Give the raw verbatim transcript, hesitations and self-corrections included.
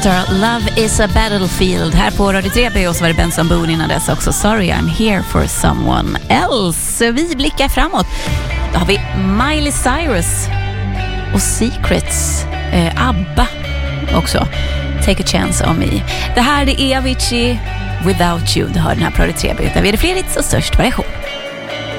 Love is a battlefield här på Radio tre B, och så var det Benson Boone innan dess också. Sorry I'm here for someone else. Vi blickar framåt. Då har vi Miley Cyrus och Secrets, eh, ABBA också. Take a chance on me. Det här är Avicii, Without You. Du hör den här på Radio tre B, där vi är det fler hits och störst variation.